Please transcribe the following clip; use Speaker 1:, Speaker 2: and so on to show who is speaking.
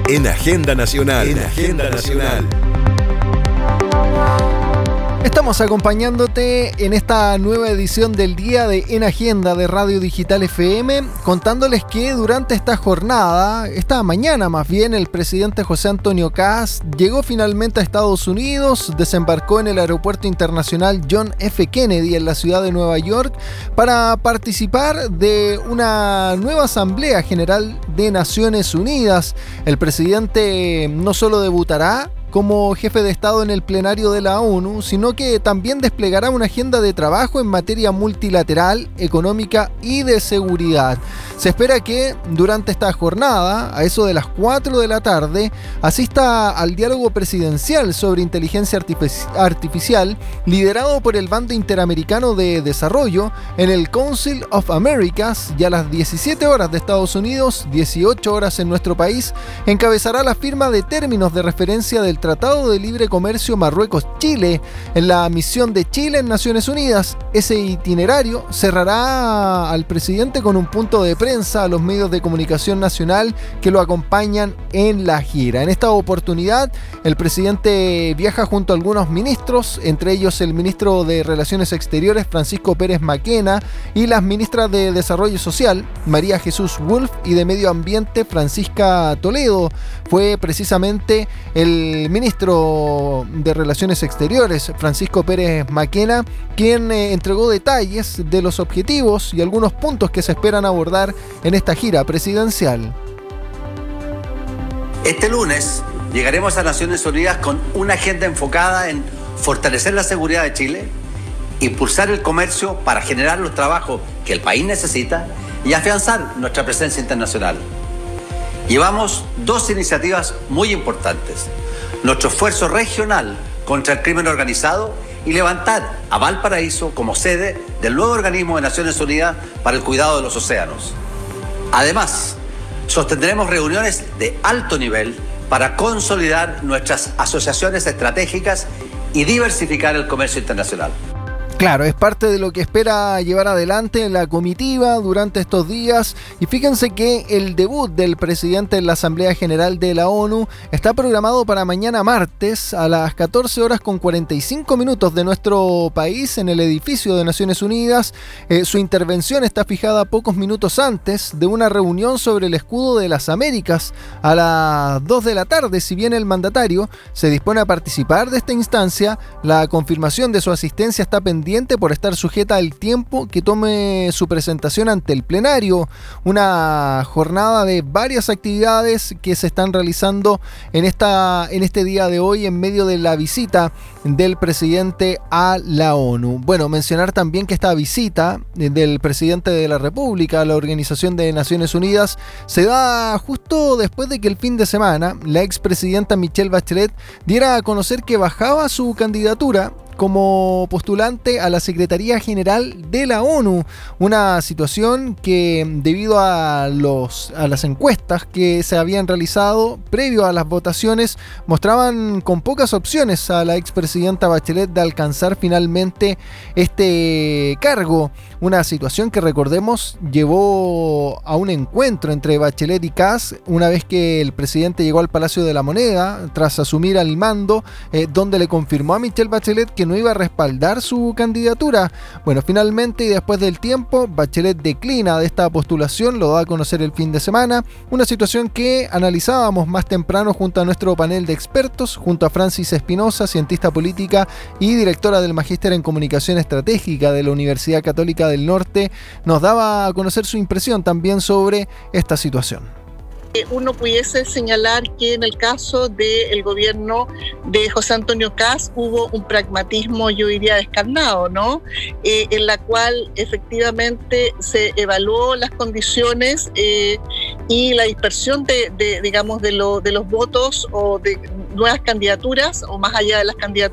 Speaker 1: En Agenda Nacional. En Agenda Nacional.
Speaker 2: Estamos acompañándote en esta nueva edición del día de En Agenda de Radio Digital FM, contándoles que durante esta jornada, esta mañana más bien, el presidente José Antonio Kast llegó finalmente a Estados Unidos, desembarcó en el Aeropuerto Internacional John F. Kennedy en la ciudad de Nueva York para participar de una nueva Asamblea General de Naciones Unidas. El presidente no solo debutará como jefe de Estado en el plenario de la ONU, sino que también desplegará una agenda de trabajo en materia multilateral, económica y de seguridad. Se espera que durante esta jornada, a eso de las 4 de la tarde, asista al diálogo presidencial sobre inteligencia artificial, liderado por el Bando Interamericano de Desarrollo en el Council of Americas, y a las 17 horas de Estados Unidos, 18 horas en nuestro país, encabezará la firma de términos de referencia del Tratado de Libre Comercio Marruecos-Chile en la misión de Chile en Naciones Unidas. Ese itinerario cerrará al presidente con un punto de prensa a los medios de comunicación nacional que lo acompañan en la gira. En esta oportunidad, el presidente viaja junto a algunos ministros, entre ellos el ministro de Relaciones Exteriores, Francisco Pérez Maquena, y las ministras de Desarrollo Social, María Jesús Wolf, y de Medio Ambiente, Francisca Toledo. Fue precisamente el ministro de Relaciones Exteriores, Francisco Pérez Maquena, quien entregó detalles de los objetivos y algunos puntos que se esperan abordar en esta gira presidencial.
Speaker 3: Este lunes llegaremos a Naciones Unidas con una agenda enfocada en fortalecer la seguridad de Chile, impulsar el comercio para generar los trabajos que el país necesita y afianzar nuestra presencia internacional. Llevamos dos iniciativas muy importantes: nuestro esfuerzo regional contra el crimen organizado y levantar a Valparaíso como sede del nuevo organismo de Naciones Unidas para el cuidado de los océanos. Además, sostendremos reuniones de alto nivel para consolidar nuestras asociaciones estratégicas y diversificar el comercio internacional.
Speaker 2: Claro, es parte de lo que espera llevar adelante la comitiva durante estos días. Y fíjense que el debut del presidente en la Asamblea General de la ONU está programado para mañana martes a las 14 horas con 45 minutos de nuestro país en el edificio de Naciones Unidas. Su intervención está fijada pocos minutos antes de una reunión sobre el escudo de las Américas a las 2 de la tarde. Si bien el mandatario se dispone a participar de esta instancia, la confirmación de su asistencia está pendiente por estar sujeta al tiempo que tome su presentación ante el plenario. Una jornada de varias actividades que se están realizando en este día de hoy en medio de la visita del presidente a la ONU. Bueno, mencionar también que esta visita del presidente de la República a la Organización de Naciones Unidas se da justo después de que el fin de semana la expresidenta Michelle Bachelet diera a conocer que bajaba su candidatura como postulante a la Secretaría General de la ONU, una situación que debido a las encuestas que se habían realizado previo a las votaciones mostraban con pocas opciones a la expresidenta Bachelet de alcanzar finalmente este cargo, una situación que, recordemos, llevó a un encuentro entre Bachelet y Kast una vez que el presidente llegó al Palacio de la Moneda tras asumir al mando, donde le confirmó a Michelle Bachelet que no iba a respaldar su candidatura. Bueno, finalmente y después del tiempo, Bachelet declina de esta postulación, lo da a conocer el fin de semana, una situación que analizábamos más temprano junto a nuestro panel de expertos, junto a Francis Espinosa, cientista política y directora del Magíster en Comunicación Estratégica de la Universidad Católica del Norte. Nos daba a conocer su impresión también sobre esta situación.
Speaker 4: Uno pudiese señalar que en el caso del gobierno de José Antonio Kast hubo un pragmatismo, yo diría, descarnado, ¿no? En la cual efectivamente se evaluó las condiciones y la dispersión de los votos o de nuevas candidaturas o más allá de las candidaturas